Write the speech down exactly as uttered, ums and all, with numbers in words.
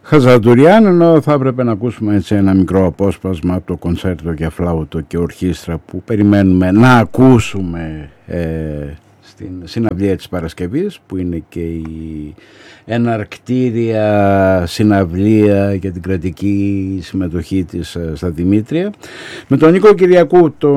Χατζαντουριάν, ενώ θα έπρεπε να ακούσουμε έτσι ένα μικρό απόσπασμα από το κονσέρτο για φλάουτο και ορχήστρα που περιμένουμε να ακούσουμε ε, στην συναυλία της Παρασκευής, που είναι και η εναρκτήρια συναυλία για την κρατική συμμετοχή της στα Δημήτρια, με τον Νίκο Κυριακού, τον